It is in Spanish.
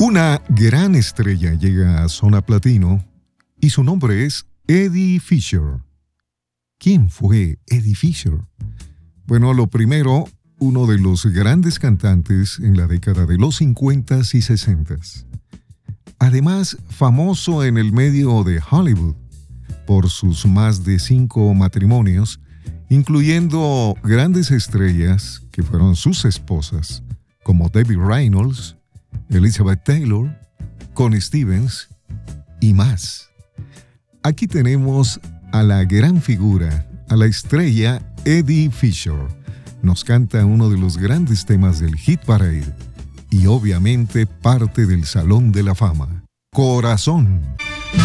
Una gran estrella llega a Zona Platino y su nombre es Eddie Fisher. ¿Quién fue Eddie Fisher? Bueno, lo primero, uno de los grandes cantantes en la década de los 50s y 60s. Además, famoso en el medio de Hollywood por sus más de 5 matrimonios, incluyendo grandes estrellas que fueron sus esposas, como Debbie Reynolds, Elizabeth Taylor, Connie Stevens y más. Aquí tenemos a la gran figura, a la estrella Eddie Fisher. Nos canta uno de los grandes temas del Hit Parade y obviamente parte del Salón de la Fama. Corazón.